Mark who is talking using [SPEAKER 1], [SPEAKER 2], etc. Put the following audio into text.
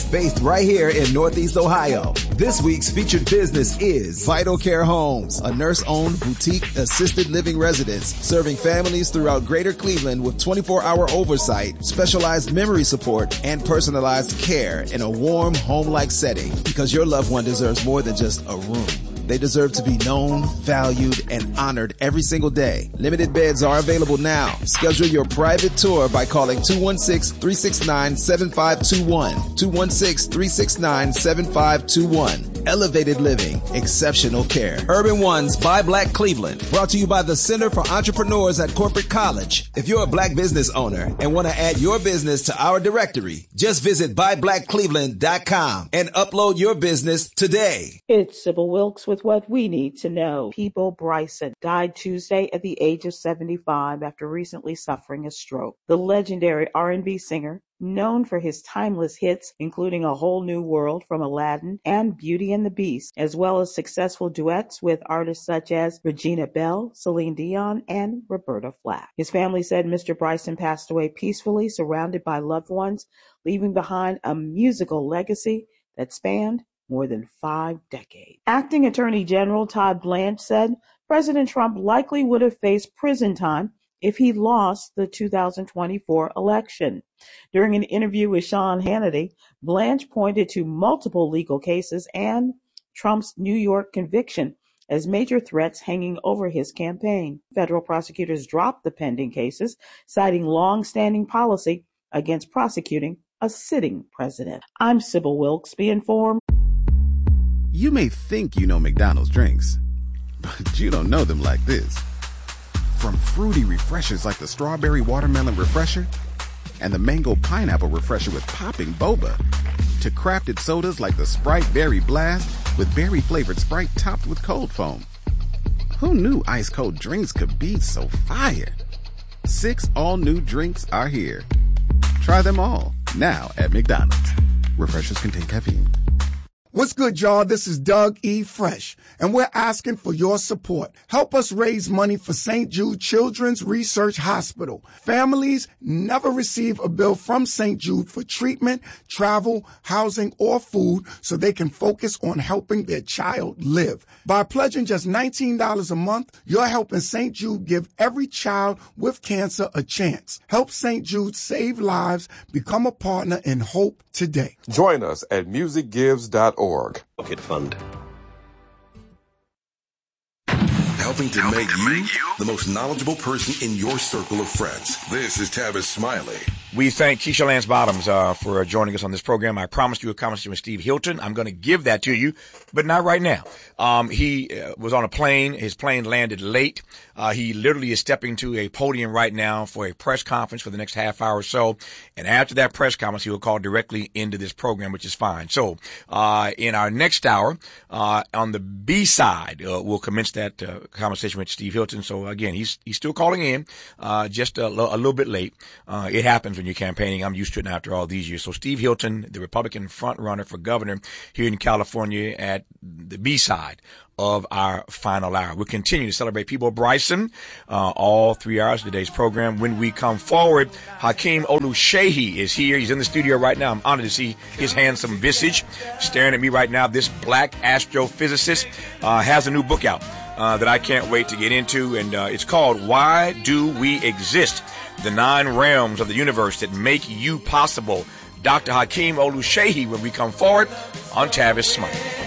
[SPEAKER 1] based right here in Northeast Ohio. This week's featured business is Vital Care Homes, a nurse-owned boutique assisted living residence serving families throughout Greater Cleveland with 24-hour oversight, specialized memory support, and personalized care in a warm, home-like setting, because your loved one deserves more than just a room. They deserve to be known, valued, and honored every single day. Limited beds are available now. Schedule your private tour by calling 216-369-7521. 216-369-7521. Elevated living, exceptional care. Urban Ones by Black Cleveland. Brought to you by the Center for Entrepreneurs at Corporate College. If you're a black business owner and want to add your business to our directory, just visit buyblackcleveland.com and upload your business today.
[SPEAKER 2] It's Sybil Wilkes with what we need to know. Peabo Bryson died Tuesday at the age of 75 after recently suffering a stroke. The legendary R&B singer, known for his timeless hits, including A Whole New World from Aladdin and Beauty and the Beast, as well as successful duets with artists such as Regina Belle, Celine Dion, and Roberta Flack. His family said Mr. Bryson passed away peacefully, surrounded by loved ones, leaving behind a musical legacy that spanned more than 5 decades. Acting Attorney General Todd Blanche said President Trump likely would have faced prison time if he lost the 2024 election. During an interview with Sean Hannity, Blanche pointed to multiple legal cases and Trump's New York conviction as major threats hanging over his campaign. Federal prosecutors dropped the pending cases, citing long-standing policy against prosecuting a sitting president. I'm Sybil Wilkes. Be informed.
[SPEAKER 3] You may think you know McDonald's drinks, but you don't know them like this. From fruity refreshers like the Strawberry Watermelon Refresher and the Mango Pineapple Refresher with popping boba, to crafted sodas like the Sprite Berry Blast with berry-flavored Sprite topped with cold foam. Who knew ice-cold drinks could be so fire? 6 all-new drinks are here. Try them all, now at McDonald's. Refreshers contain caffeine.
[SPEAKER 4] What's good, y'all? This is Doug E. Fresh, and we're asking for your support. Help us raise money for St. Jude Children's Research Hospital. Families never receive a bill from St. Jude for treatment, travel, housing, or food, so they can focus on helping their child live. By pledging just $19 a month, you're helping St. Jude give every child with cancer a chance. Help St. Jude save lives. Become a partner in hope today.
[SPEAKER 5] Join us at musicgives.org.
[SPEAKER 6] Rocket Fund.
[SPEAKER 7] Helping to make you the most knowledgeable person in your circle of friends. This is Tavis Smiley.
[SPEAKER 8] We thank Keisha Lance Bottoms for joining us on this program. I promised you a conversation with Steve Hilton. I'm going to give that to you, but not right now. He was on a plane. His plane landed late. He literally is stepping to a podium right now for a press conference for the next half hour or so. And after that press conference, he will call directly into this program, which is fine. So in our next hour, on the B side, we'll commence that conversation with Steve Hilton. So again, he's still calling in, just a little bit late. It happens when you're campaigning. I'm used to it now after all these years. So Steve Hilton, the Republican front runner for governor here in California, at the B side of our final hour. We'll continue to celebrate Peabo Bryson all 3 hours of today's program. When we come forward, Hakeem Oluseyi is here. He's in the studio right now. I'm honored to see his handsome visage staring at me right now. This black astrophysicist has a new book out that I can't wait to get into, and it's called Why Do We Exist? The 9 realms of the universe that make you possible. Dr. Hakeem Oluseyi when we come forward on Tavis Smiley.